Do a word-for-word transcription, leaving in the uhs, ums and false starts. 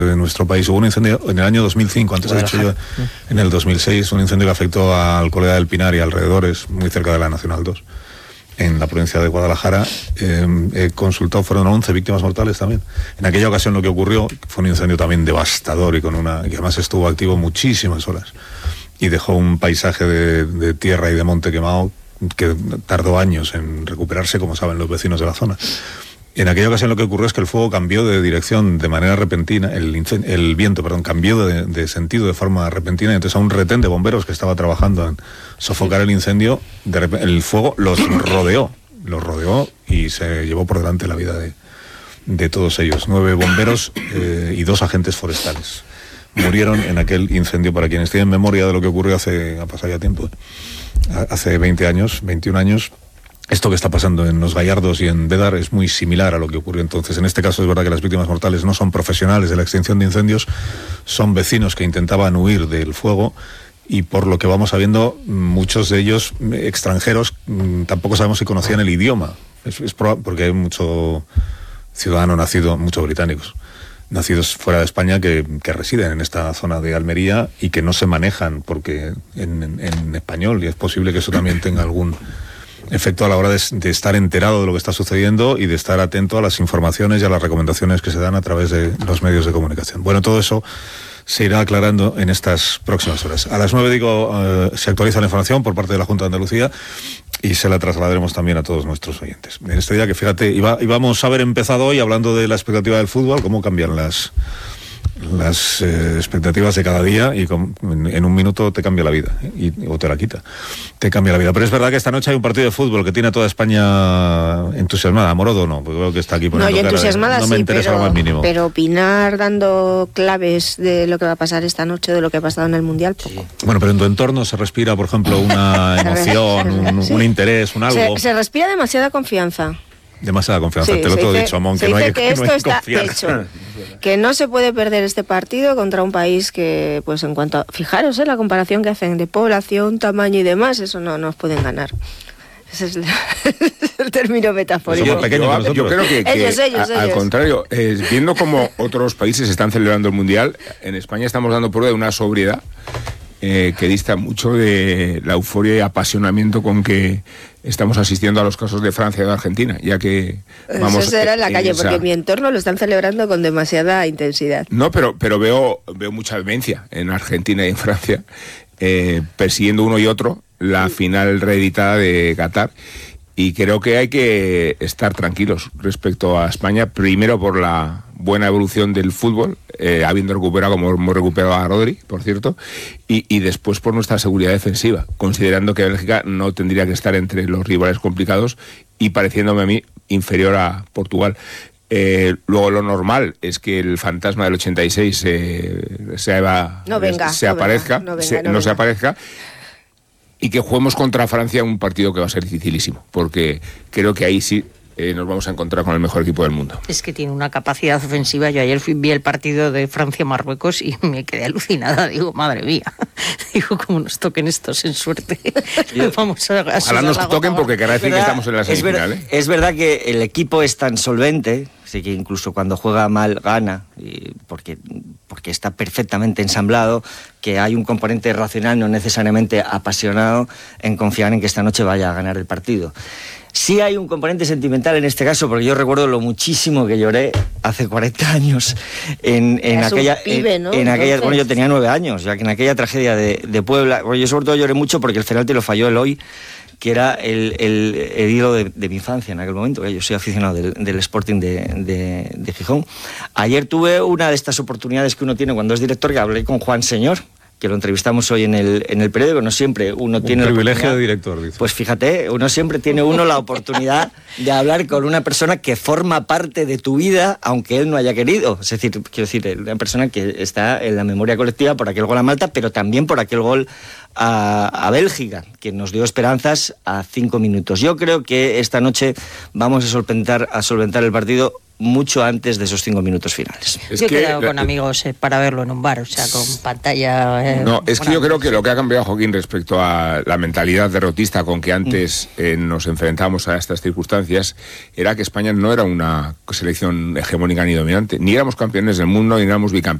de nuestro país. Hubo un incendio en el año dos mil cinco, antes he dicho yo, en el dos mil seis, un incendio que afectó a Alcolea del Pinar y alrededores, muy cerca de la Nacional dos, en la provincia de Guadalajara. Eh, he consultado, fueron once víctimas mortales también. En aquella ocasión lo que ocurrió fue un incendio también devastador y con una, que además estuvo activo muchísimas horas y dejó un paisaje de, de tierra y de monte quemado que tardó años en recuperarse, como saben los vecinos de la zona. En aquella ocasión lo que ocurrió es que el fuego cambió de dirección de manera repentina, el, incen- el viento, perdón, cambió de, de sentido de forma repentina, y entonces a un retén de bomberos que estaba trabajando en sofocar el incendio, de repente, el fuego los rodeó, los rodeó y se llevó por delante la vida de, de todos ellos. Nueve bomberos eh, y dos agentes forestales murieron en aquel incendio. Para quienes tienen memoria de lo que ocurrió hace, ha pasado ya tiempo, hace veinte años, veintiún años, esto que está pasando en Los Gallardos y en Bédar es muy similar a lo que ocurrió entonces. En este caso es verdad que las víctimas mortales no son profesionales de la extinción de incendios, son vecinos que intentaban huir del fuego y, por lo que vamos sabiendo, muchos de ellos extranjeros, tampoco sabemos si conocían el idioma. Es, es prob- porque hay mucho ciudadano nacido, muchos británicos nacidos fuera de España que, que residen en esta zona de Almería y que no se manejan porque en, en, en español, y es posible que eso también tenga algún efecto a la hora de, de estar enterado de lo que está sucediendo y de estar atento a las informaciones y a las recomendaciones que se dan a través de los medios de comunicación. Bueno, todo eso se irá aclarando en estas próximas horas. A las nueve, digo, uh, se actualiza la información por parte de la Junta de Andalucía y se la trasladaremos también a todos nuestros oyentes. En este día que, fíjate, iba, íbamos a haber empezado hoy hablando de la expectativa del fútbol, cómo cambian las... las eh, expectativas de cada día y con, en, en un minuto te cambia la vida, ¿eh? y, o te la quita, te cambia la vida. Pero es verdad que esta noche hay un partido de fútbol que tiene a toda España entusiasmada. Morodo no, porque veo que está aquí poniendo no, yo cara, entusiasmada no me sí, interesa pero, lo más mínimo. Pero opinar dando claves de lo que va a pasar esta noche, de lo que ha pasado en el Mundial, poco. Sí. Bueno, pero en tu entorno se respira, por ejemplo, una emoción, un, sí. un interés, un algo. Se, se respira demasiada confianza. Demasiada confianza, sí, te lo he dice, dicho, Amón, que se no hay dice que, que esto no hay está hecho, que no se puede perder este partido contra un país que, pues en cuanto a, fijaros, ¿eh? la comparación que hacen de población, tamaño y demás, eso no nos pueden ganar. Ese es el, el término metafórico. Yo, yo, yo creo que, que ellos, ellos, a, ellos. al contrario, eh, viendo cómo otros países están celebrando el Mundial, en España estamos dando prueba de una sobriedad eh, que dista mucho de la euforia y apasionamiento con que estamos asistiendo a los casos de Francia y de Argentina, ya que vamos... Eso será en la calle, esa... porque en mi entorno lo están celebrando con demasiada intensidad. No, pero, pero veo, veo mucha vehemencia en Argentina y en Francia, eh, persiguiendo uno y otro la final reeditada de Qatar. Y creo que hay que estar tranquilos respecto a España, primero por la buena evolución del fútbol, eh, habiendo recuperado como hemos recuperado a Rodri, por cierto, y, y después por nuestra seguridad defensiva, considerando que Bélgica no tendría que estar entre los rivales complicados y pareciéndome a mí inferior a Portugal. Eh, luego lo normal es que el fantasma del ochenta y seis eh, se, eva, no venga, se no aparezca, venga, no, venga, se, no, no se aparezca, y que juguemos contra Francia un partido que va a ser dificilísimo, porque creo que ahí sí eh, nos vamos a encontrar con el mejor equipo del mundo. Es que tiene una capacidad ofensiva. Yo ayer fui, vi el partido de Francia-Marruecos y me quedé alucinada. Digo, madre mía, digo, cómo nos toquen estos en suerte. Yo, vamos a, a ojalá nos toquen porque querrá decir que estamos en la semifinal. Es, ver, ¿eh? es verdad que el equipo es tan solvente, sí, que incluso cuando juega mal gana, y porque, porque está perfectamente ensamblado, que hay un componente racional, no necesariamente apasionado, en confiar en que esta noche vaya a ganar el partido. Sí hay un componente sentimental en este caso, porque yo recuerdo lo muchísimo que lloré hace cuarenta años en, en aquella... Un pibe, ¿no? En, en aquella, bueno, yo tenía nueve años, ya que en aquella tragedia de, de Puebla, bueno, yo sobre todo lloré mucho porque el penalti lo falló Eloy, que era el, el, el ídolo de, de mi infancia en aquel momento, que yo soy aficionado del, del Sporting de, de, de Gijón. Ayer tuve una de estas oportunidades que uno tiene cuando es director, que hablé con Juan Señor, que lo entrevistamos hoy en el, en el periódico. No siempre uno un tiene... Un privilegio de director, dice. Pues fíjate, uno siempre tiene uno la oportunidad de hablar con una persona que forma parte de tu vida, aunque él no haya querido. Es decir, quiero decir, una persona que está en la memoria colectiva por aquel gol a Malta, pero también por aquel gol a, a Bélgica, que nos dio esperanzas a cinco minutos. Yo creo que esta noche vamos a solventar, a solventar el partido mucho antes de esos cinco minutos finales. Es yo he que, quedado con la, amigos eh, para verlo en un bar, o sea, con pantalla... Eh, no, es que yo creo que lo que ha cambiado, Joaquín, respecto a la mentalidad derrotista con que antes eh, nos enfrentamos a estas circunstancias, era que España no era una selección hegemónica ni dominante, ni éramos campeones del mundo, ni éramos bicampeones.